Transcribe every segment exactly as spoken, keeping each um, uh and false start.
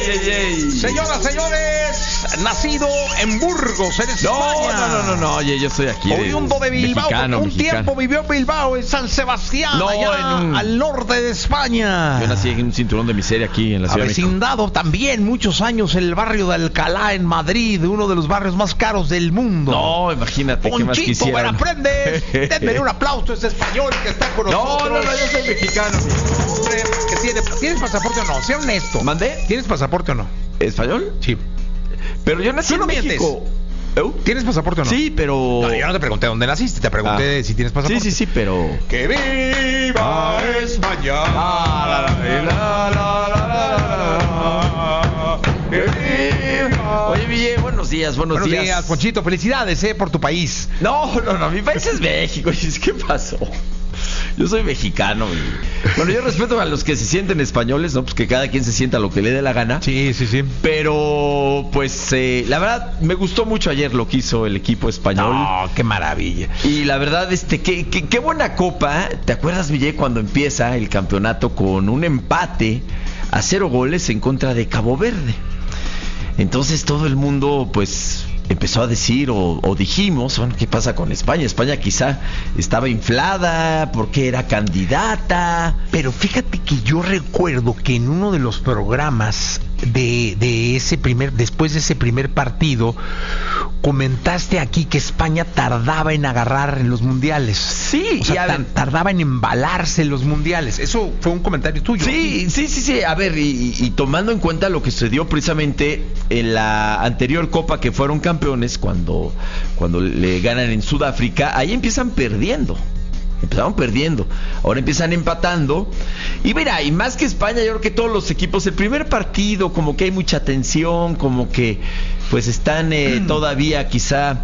ey, ey. Señoras, señores, nacido en Burgos, en España. No, no, no, no, oye, yo estoy aquí. Oriundo de Bilbao, mexicano, un mexicano. tiempo vivió en Bilbao, en San Sebastián, No, allá en un- al norte de España. Yo nací en un cinturón de miseria aquí en la Ciudad de México. Avecindado también muchos años en el barrio de Alcalá, en Madrid, uno de los barrios más caros del mundo. No, imagínate, ¿qué más Ponchito quisieran? Veraprendes, denme un aplauso a este español que está con No, nosotros. no, no, yo soy mexicano. Hombre, que tiene- ¿Tienes pasaporte o no? Sea honesto. ¿Mandé? ¿Tienes pasaporte o no? ¿Español? Sí. Pero yo nací Tú no en México. ¿Eu? ¿Tienes pasaporte o no? Sí, pero... No, yo no te pregunté dónde naciste, te pregunté Ah. si tienes pasaporte. Sí, sí, sí, pero... ¡Que viva España! La, la, la, la, la, la. ¡Que viva! Oye, Ville, buenos días, buenos, Buenos días, Ponchito. Felicidades, eh, por tu país. No, no, no, mi país es México. ¿Qué pasó? Yo soy mexicano. Y... Bueno, yo respeto a los que se sienten españoles, ¿no? Pues que cada quien se sienta lo que le dé la gana. Sí, sí, sí. Pero, pues, eh, la verdad, me gustó mucho ayer lo que hizo el equipo español. No, qué maravilla. Y la verdad, este, qué, qué, qué buena copa. ¿Te acuerdas, Ville, cuando empieza el campeonato con un empate a cero goles en contra de Cabo Verde? Entonces todo el mundo, pues, empezó a decir, o, o dijimos, bueno, ¿qué pasa con España? España quizá estaba inflada porque era candidata. Pero fíjate que yo recuerdo que en uno de los programas de, de ese primer, después de ese primer partido, comentaste aquí que España tardaba en agarrar en los mundiales. Sí, O sea, y a tar- ver- tardaba en embalarse en los mundiales. Eso fue un comentario tuyo. Sí, sí, sí, sí. A ver, y, y tomando en cuenta lo que sucedió precisamente en la anterior Copa, que fueron campeones, cuando, cuando le ganan en Sudáfrica, ahí empiezan perdiendo. Empezaron perdiendo, ahora empiezan empatando. Y mira, y más que España, yo creo que todos los equipos, el primer partido, como que hay mucha tensión, como que pues están eh, todavía quizá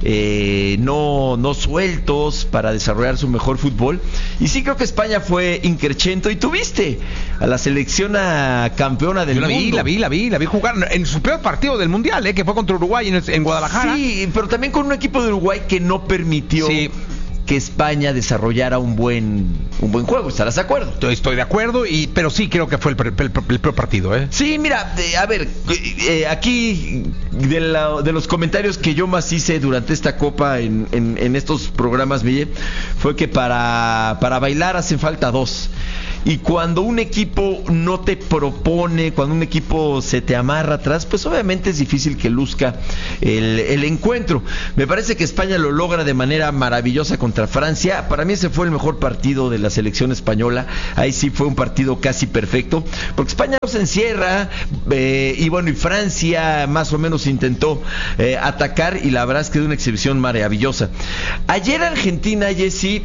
eh, no, no sueltos para desarrollar su mejor fútbol. Y sí creo que España fue increchento. Y tuviste a la selección a campeona del Yo la vi, mundo. la vi, la vi, la vi jugar en su peor partido del mundial, eh, que fue contra Uruguay en, el- en Guadalajara. Sí, pero también con un equipo de Uruguay que no permitió Sí. que España desarrollara un buen un buen juego. ¿Estarás de acuerdo? Estoy, estoy de acuerdo, y pero sí creo que fue el, pre- el, el peor partido, ¿eh? Sí, mira, eh, a ver, eh, eh, aquí de, la- de los comentarios que yo más hice durante esta copa en, en, en estos programas, Ville, fue que para, para bailar hacen falta dos. Y cuando un equipo no te propone, cuando un equipo se te amarra atrás, pues obviamente es difícil que luzca el, el encuentro. Me parece que España lo logra de manera maravillosa contra Francia. Para mí ese fue el mejor partido de la selección española. Ahí sí fue un partido casi perfecto, porque España no se encierra, eh, y bueno, y Francia más o menos intentó eh, atacar, y la verdad es que de una exhibición maravillosa. Ayer Argentina, Jessy,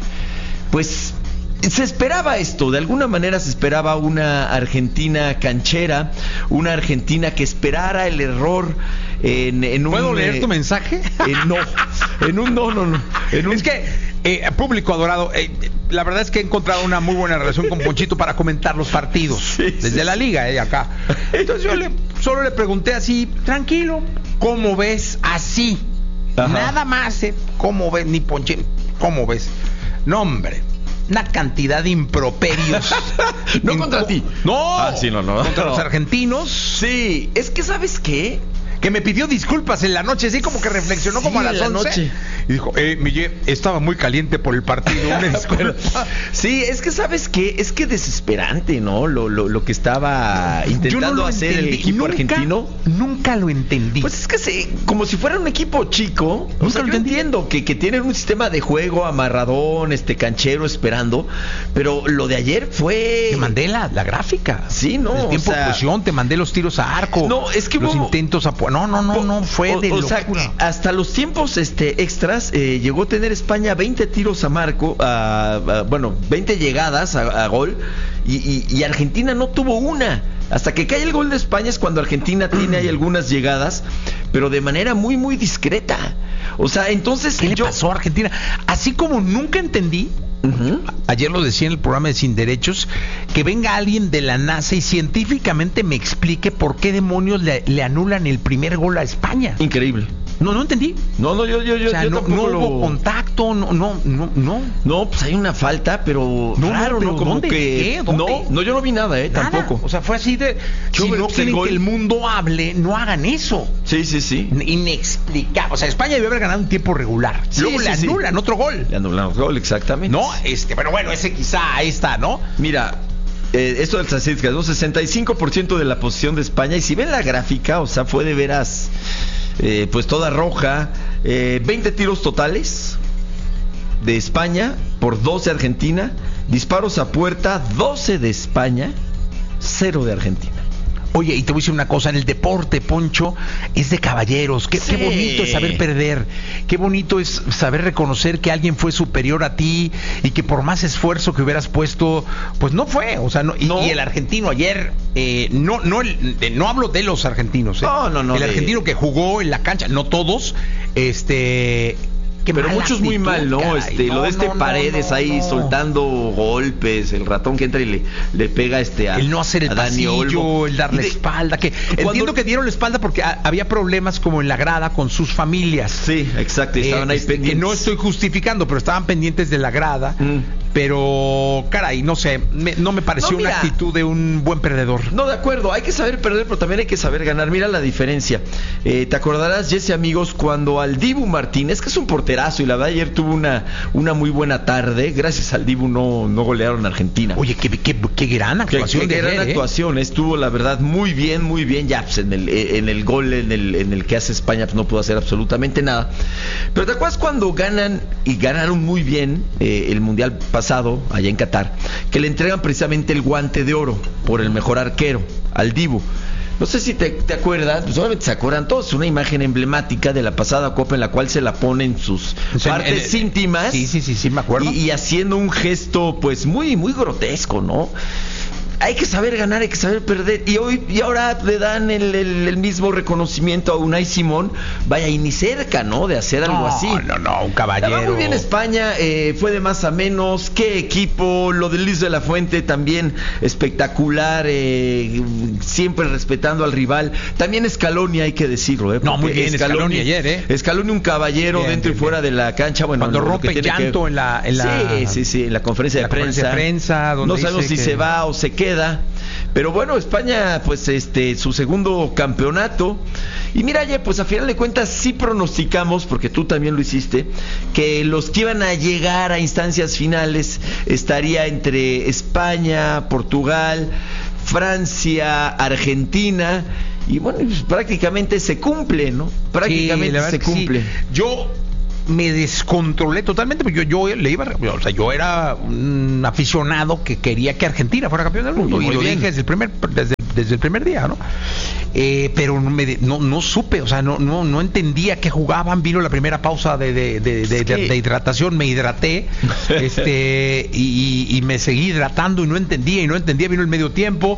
pues... se esperaba esto, de alguna manera se esperaba una Argentina canchera, una Argentina que esperara el error en, en un... ¿Puedo leer eh, tu mensaje? en- no, en un no, no, no. En un, Es que, eh, público adorado, eh, la verdad es que he encontrado una muy buena relación con Ponchito para comentar los partidos, Sí, desde sí, la liga, eh, acá. Entonces yo le, solo le pregunté así, tranquilo, ¿cómo ves? Así, Ajá. nada más, eh, ¿cómo ves? Ni Ponchito, ¿cómo ves? No, hombre, una cantidad de improperios. No En contra co- ti. No, Ah, sí, no, no. contra los argentinos. Sí, es que ¿sabes qué? Que me pidió disculpas en la noche, así como que reflexionó Sí, como a las en la once. noche. Y dijo, eh, Miguel, estaba muy caliente por el partido, una disculpa. Sí, es que ¿sabes qué? Es que desesperante, ¿no? Lo, lo, lo que estaba Yo intentando no lo hacer el entendí. equipo Nunca- argentino. Nunca lo entendí. Pues es que se, como si fuera un equipo chico. O Nunca sea, lo yo entendí. entiendo que, que tienen un sistema de juego amarradón, este canchero esperando, pero lo de ayer fue... Te mandé la, la gráfica. Sí, no, El tiempo o sea- de posesión, te mandé los tiros a arco. No, es que los hubo- intentos a... pu- No, no, no, no, fue O- de o sea, locura. hasta los tiempos este extras eh, llegó a tener España veinte tiros a marco, a, a- bueno, veinte llegadas a, a gol, y, y- y Argentina no tuvo una. Hasta que cae el gol de España es cuando Argentina tiene ahí algunas llegadas, pero de manera muy, muy discreta. O sea, entonces ¿Qué le yo... pasó a Argentina? Así como nunca entendí, Ujú. ayer lo decía en el programa de Sin Derechos, que venga alguien de la NASA y científicamente me explique por qué demonios le, le anulan el primer gol a España. Increíble. No, no entendí. No, no, yo, yo, yo, o sea, yo no, tampoco no hubo lo... contacto, no, no, no, no. No, pues hay una falta, pero No, raro, no, pero ¿no? Como ¿dónde? que... ¿Qué? ¿Dónde? No, no, yo no vi nada, ¿eh? Nada. Tampoco. O sea, fue así de... Yo, si no pues, quieren el gol- que el mundo hable, no hagan eso. Sí, sí, sí. Inexplicable. O sea, España debió haber ganado un tiempo regular. Sí, Luego sí, le sí. anulan otro gol. Le anularon gol, exactamente. ¿No? Este, pero bueno, ese quizá ahí está, ¿no? Mira, eh, esto de las estadísticas, ¿no? sesenta y cinco por ciento de la posición de España. Y si ven la gráfica, o sea, fue de veras, eh, pues toda roja. Eh, veinte tiros totales de España por doce de Argentina. Disparos a puerta, doce de España, cero de Argentina. Oye, y te voy a decir una cosa, en el deporte, Poncho, es de caballeros. Qué, Sí. qué bonito es saber perder. Qué bonito es saber reconocer que alguien fue superior a ti y que por más esfuerzo que hubieras puesto, pues no fue. O sea, no, y, No. y el argentino ayer, eh, no, no, el- de- no hablo de los argentinos. ¿eh? No, no, no, El de- argentino que jugó en la cancha, no todos, este... qué Pero mala muchos muy actitud, mal, ¿no? caray. Este, No, lo de este no, no, Paredes no, ahí no. soltando golpes, el ratón que entra y le, le pega este a El no hacer el a Dani pasillo, Olmo. el darle Y de- espalda, que cuando- entiendo que dieron la espalda porque ha- había problemas como en la grada con sus familias. Sí, exacto, y estaban Eh, ahí este, pendientes. que no estoy justificando, pero estaban pendientes de la grada. Mm. Pero, caray, no sé, me- no me pareció No, mira. una actitud de un buen perdedor. No, de acuerdo, hay que saber perder, pero también hay que saber ganar. Mira la diferencia. Eh, ¿Te acordarás, Jesse, amigos, cuando al Dibu Martínez, que es un porterazo y la verdad ayer tuvo una, una muy buena tarde, gracias al Dibu no, no golearon a Argentina. Oye, qué, qué, qué gran Qué, actuación qué de gran ayer, ¿eh? actuación, estuvo la verdad muy bien, muy bien. Ya pues, en, el, en el gol en el, en el que hace España pues, no pudo hacer absolutamente nada. Pero ¿te acuerdas cuando ganan y ganaron muy bien eh, el Mundial pasado allá en Qatar? Que le entregan precisamente el guante de oro por el mejor arquero, al Dibu. No sé si te, te acuerdas, pues obviamente se acuerdan todos, es una imagen emblemática de la pasada Copa en la cual se la ponen sus O sea, partes en- en- íntimas. Sí, sí, sí, sí, me acuerdo. Y, y haciendo un gesto pues muy muy grotesco, ¿no? Hay que saber ganar, hay que saber perder. Y hoy y ahora le dan el, el, el mismo reconocimiento a Unai Simón. Vaya, y ni cerca, ¿no? De hacer algo no, así. No, no, un La caballero. va muy bien España, eh, fue de más a menos. Qué equipo, lo de Luis de la Fuente también espectacular, eh, siempre respetando al rival. También Scaloni, hay que decirlo, ¿eh? No, muy Porque bien, Scaloni ayer, ¿eh? Scaloni, un caballero Bien, dentro bien, y fuera bien. de la cancha. Bueno, Cuando lo- lo rompe que tiene llanto que- en la- en la- Sí, sí, sí, en la conferencia la de prensa. conferencia de prensa, donde no sabemos dice si que- se va o se queda. Pero bueno, España, pues este, su segundo campeonato. Y mira, ya, pues a final de cuentas sí pronosticamos, porque tú también lo hiciste, que los que iban a llegar a instancias finales estaría entre España, Portugal, Francia, Argentina. Y bueno, pues, prácticamente se cumple, ¿no? Prácticamente Sí, la verdad se que sí. cumple. Yo me descontrolé totalmente, porque yo, yo le iba, o sea, yo era un aficionado que quería que Argentina fuera campeón del mundo, Muy y lo bien. dije desde el primer, desde, desde el primer día, ¿no? Eh, pero no, me, no, no supe, o sea, no, no, no entendía qué jugaban. Vino la primera pausa de, de, de, de, de- de hidratación, me hidraté, este, y, y me seguí hidratando y no entendía y no entendía. Vino el medio tiempo,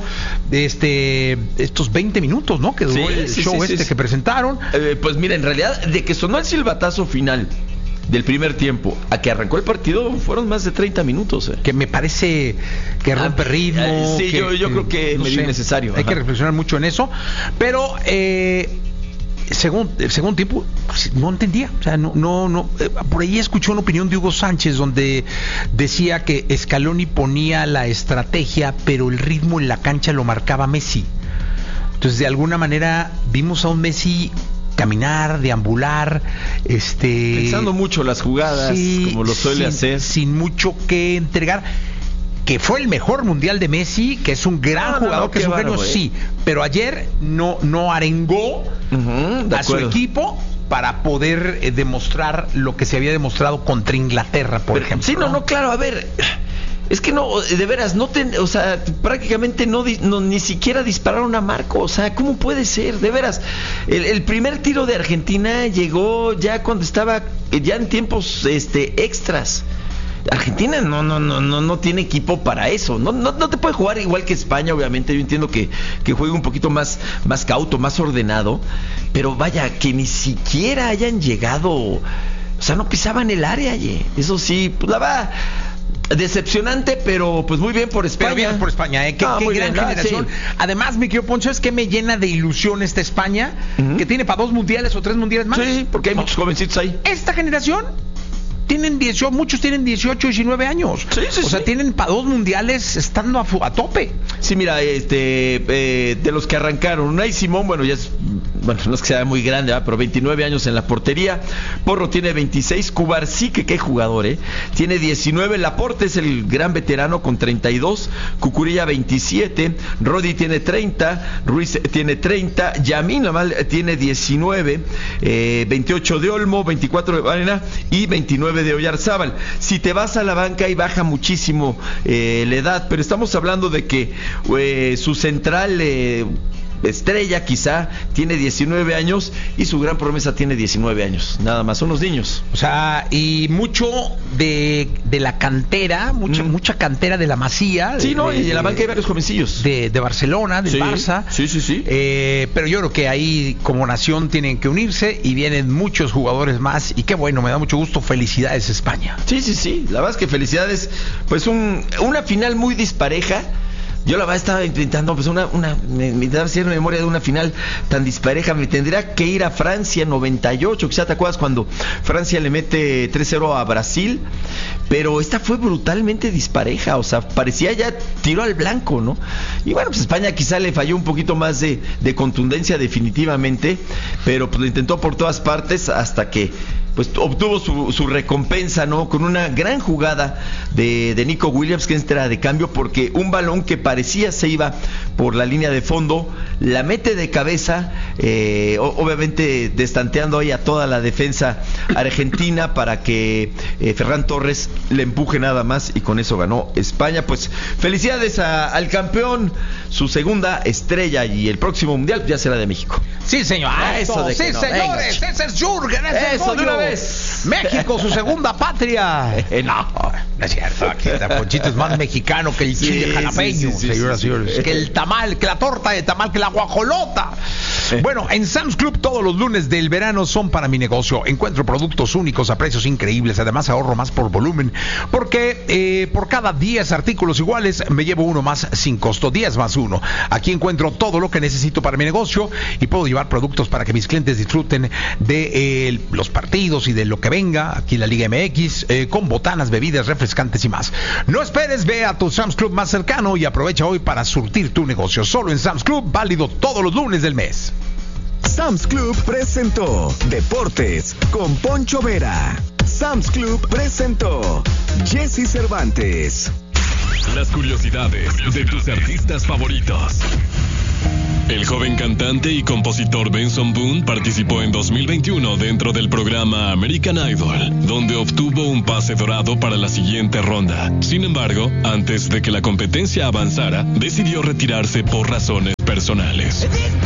este, estos veinte minutos, ¿no? Que duró Sí, el sí, show sí, este sí, sí. que presentaron. Eh, pues mira, en realidad, de que sonó el silbatazo final del primer tiempo a que arrancó el partido, fueron más de treinta minutos. Eh. Que me parece que rompe Ah, ritmo. eh, sí, que- yo- yo creo que no medio sé, innecesario, Hay ajá. que reflexionar mucho en eso. Pero, eh, según el segundo tiempo, pues, no entendía. O sea, no, no, no. eh, por ahí escuché una opinión de Hugo Sánchez donde decía que Scaloni ponía la estrategia, pero el ritmo en la cancha lo marcaba Messi. Entonces, de alguna manera, vimos a un Messi caminar, deambular, este Pensando mucho las jugadas, sí, como lo suele sin, hacer. sin mucho que entregar. Que fue el mejor mundial de Messi, que es un gran No, no, jugador, no, que es qué un genio, bárbaro, eh. sí. Pero ayer no, no arengó Ujú, de a su acuerdo. equipo para poder eh, demostrar lo que se había demostrado contra Inglaterra, por Pero, ejemplo. Sí, no, no, claro, a ver. Es que no, de veras, no te, o sea, prácticamente no, di- no ni siquiera dispararon a Marco, o sea, ¿cómo puede ser? De veras, el, el primer tiro de Argentina llegó ya cuando estaba, eh, ya en tiempos este extras. Argentina no, no, no, no, no tiene equipo para eso. No, no, no te puede jugar igual que España, obviamente. Yo entiendo que, que juegue un poquito más, más cauto, más ordenado. Pero vaya, que ni siquiera hayan llegado. O sea, no pisaban el área, oye. Eso sí, pues la va. Decepcionante, pero pues muy bien por España. Pero bien por España, ¿eh? Qué, Ah, qué muy gran bien, ah, generación. sí. Además, mi querido Poncho, es que me llena de ilusión esta España, uh-huh. que tiene para dos mundiales o tres mundiales más. Sí, porque hay muchos jovencitos ahí. Esta generación tienen dieciocho, muchos tienen dieciocho, diecinueve años. Sí, sí, o sea, sí. tienen para dos mundiales estando a, a tope. Sí, mira, este, eh, de los que arrancaron, Unai Simón, bueno, ya es, bueno, no es que sea muy grande, ¿verdad? Pero veintinueve años en la portería. Porro tiene veintiséis, Cubarsí, que qué jugador, ¿eh? Tiene diecinueve, Laporte es el gran veterano con treinta y dos, Cucurella veintisiete, Rodi tiene treinta, Ruiz tiene treinta, Yamin Lamal tiene diecinueve, eh, veintiocho de Olmo, veinticuatro de Varena y veintinueve de Oyarzábal. Si te vas a la banca y baja muchísimo eh, la edad, pero estamos hablando de que eh, su central eh, estrella quizá tiene diecinueve años y su gran promesa tiene diecinueve años, nada más, son los niños. O sea, y mucho de, de la cantera, mucha, mm. mucha cantera de la Masía. Sí, de, no, de, y en la banca hay varios jovencillos. De, de Barcelona, del sí, Barça. Sí, sí, sí. Eh, pero yo creo que ahí como nación tienen que unirse y vienen muchos jugadores más y qué bueno, me da mucho gusto. Felicidades España. Sí, sí, sí, la verdad es que felicidades. Pues un, una final muy dispareja. Yo la verdad estaba intentando, pues una, una, me, me da cierta memoria de una final tan dispareja. Me tendría que ir a Francia noventa y ocho, quizá te acuerdas cuando Francia le mete tres cero a Brasil, pero esta fue brutalmente dispareja, o sea, parecía ya tiro al blanco, ¿no? Y bueno, pues España quizá le falló un poquito más de, de contundencia definitivamente, pero pues lo intentó por todas partes hasta que pues obtuvo su, su recompensa, ¿no? Con una gran jugada de, de Nico Williams, que entra de cambio, porque un balón que parecía se iba por la línea de fondo, la mete de cabeza, eh, obviamente destanteando ahí a toda la defensa argentina para que eh, Ferran Torres le empuje nada más, y con eso ganó España. Pues felicidades a, al campeón, su segunda estrella, y el próximo mundial ya será de México. Sí, señor. Ah, eso de sí, que no. señores. Venga. Ese es Jürgen. Ese Eso es de una vez. México, su segunda patria. Eh, no, no es cierto. Aquí está Ponchito, es más mexicano que el Sí, chile jalapeño, sí, sí, sí, señoras y sí, sí. señores. Que el tamal, que la torta de tamal, que la guajolota. Bueno, en Sam's Club todos los lunes del verano son para mi negocio. Encuentro productos únicos a precios increíbles. Además ahorro más por volumen, porque eh, por cada diez artículos iguales me llevo uno más sin costo. diez más uno. Aquí encuentro todo lo que necesito para mi negocio y puedo llevar productos para que mis clientes disfruten de eh, los partidos y de lo que venga. Aquí la Liga M X, eh, con botanas, bebidas refrescantes y más. No esperes, ve a tu Sam's Club más cercano y aprovecha hoy para surtir tu negocio. Solo en Sam's Club, válido todos los lunes del mes. Sam's Club presentó Deportes con Poncho Vera. Sam's Club presentó Jesse Cervantes. Las curiosidades de tus artistas favoritos. El joven cantante y compositor Benson Boone participó en dos mil veintiuno dentro del programa American Idol, donde obtuvo un pase dorado para la siguiente ronda. Sin embargo, antes de que la competencia avanzara, decidió retirarse por razones personales.